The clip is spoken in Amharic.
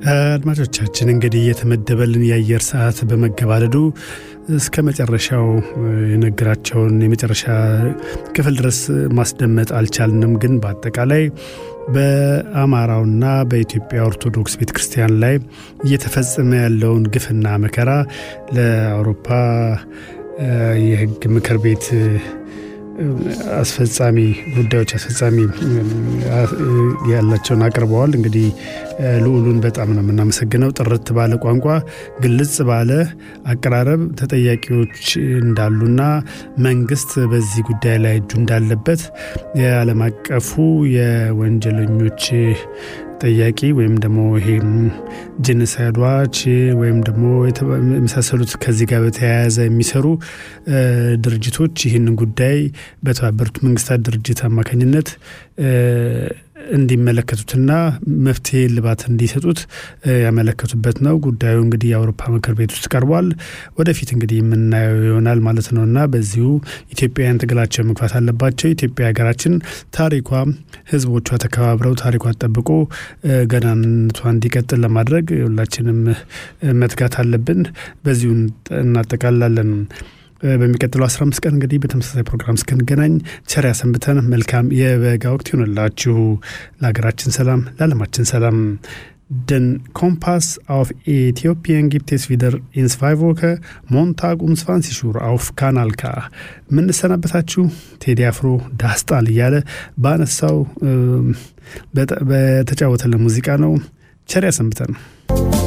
አድማጮቻችን እንግዲህ የተመደበልን የአየር ሰዓት በመገባደዱ እስከ መጨረሻው የነገራቸውን የመጨረሻ ክፍል ድረስ ማስደመጥ አልቻልንም። ግን በአጠቃላይ በአማራውና በኢትዮጵያ ኦርቶዶክስ ቤተክርስቲያን ላይ እየተፈጸመ ያለውን ግፍና መከራ ለአውሮፓ የሕግ ምክር ቤት አስፈጻሚ ጉዳዮች አስፈጻሚ ያላቸውን አቅርበዋል። እንግዲህ ልዑሉን በጣም ነው የምናመሰግነው። ጥርት ባለ ቋንቋ ግልጽ ባለ አቀራረብ ተጠያቂዎች እንዳሉና መንግስት በዚህ ጉዳይ ላይ እጁ እንዳለበት የዓለም አቀፉ የወንጀለኞች ጠያቂ ወይም ደግሞ ይሄ ጄኖሳይድ ዋች ወይም ደግሞ የመሳሰሉት ከዚህ ጋር በተያያዘ የሚሰሩ ድርጅቶች ይህንን ጉዳይ በተባበሩት መንግስታት ድርጅት አማካኝነት እንዲመለከቱትና መፍትሄ ልባት እንዲሰጡት ያመለከቱበት ነው። ጉዳዩ እንግዲህ የአውሮፓ ምክር ቤት ውስጥ ቀርቧል። ወደፊት እንግዲህ የምናየው ይሆናል ማለት ነውና በዚሁ ኢትዮጵያውያን ትግላቸው መግፋት አለባቸው። ኢትዮጵያ ሀገራችን ታሪኳ፣ ህዝቦቿ ተከባብረው ታሪኳ ተጠብቆ ገናነቷ እንዲቀጥል ለማድረግ ሁላችንም መትጋት አለብን። በዚሁ እናጠቃላለን። በሚቀጥለው 15 ቀን እንግዲህ በተመሳሳይ ፕሮግራም እስከንገናኝ ቸር ያሰንብተን። መልካም የበጋ ወቅት ይሁንላችሁ። ለሀገራችን ሰላም፣ ለዓለማችን ሰላም። Den Kompass auf Äthiopien gibt es wieder in 2 Wochen, Montag 20 Uhr auf Kanal K. ምንሰናበታችሁ ቴዲ አፍሮ ዳስጣል እያለ ባነሳው በተጫወተልን ሙዚቃ ነው። ቸር ያሰንብተን።